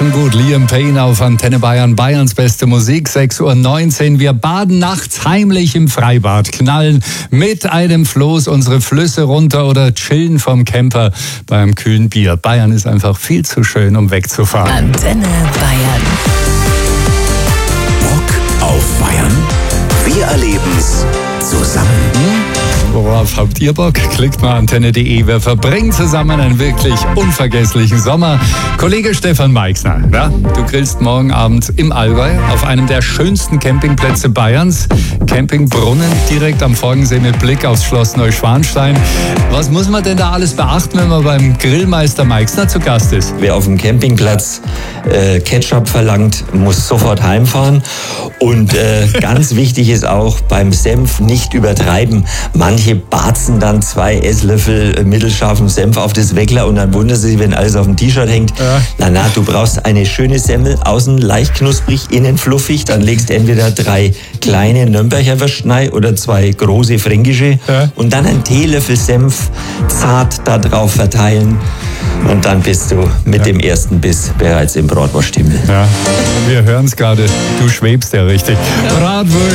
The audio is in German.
schon gut. Liam Payne auf Antenne Bayern, Bayerns beste Musik, 6:19 Uhr. Wir baden nachts heimlich im Freibad, knallen mit einem Floß unsere Flüsse runter oder chillen vom Camper beim kühlen Bier. Bayern ist einfach viel zu schön, um wegzufahren. Antenne Bayern. Bock auf Bayern? Wir erleben's zusammen. Worauf habt ihr Bock? Klickt mal antenne.de. Wir verbringen zusammen einen wirklich unvergesslichen Sommer. Kollege Stefan Meixner, ja, du grillst morgen Abend im Allgäu auf einem der schönsten Campingplätze Bayerns. Camping Brunnen, direkt am Forgensee mit Blick aufs Schloss Neuschwanstein. Was muss man denn da alles beachten, wenn man beim Grillmeister Meixner zu Gast ist? Wer auf dem Campingplatz Ketchup verlangt, muss sofort heimfahren. Und ganz wichtig ist auch, beim Senf nicht übertreiben. Manche barzen dann 2 Esslöffel mittelscharfen Senf auf das Weckler und dann wundern sie, wenn alles auf dem T-Shirt hängt. Ja. Na, du brauchst eine schöne Semmel, außen leicht knusprig, innen fluffig. Dann legst du entweder 3 kleine Nürnberger Würstchen oder 2 große fränkische. Ja. Und dann einen Teelöffel Senf zart da drauf verteilen. Und dann bist du mit dem ersten Biss bereits im Bratwursthimmel. Ja, wir hören es gerade. Du schwebst ja richtig. Bratwurst.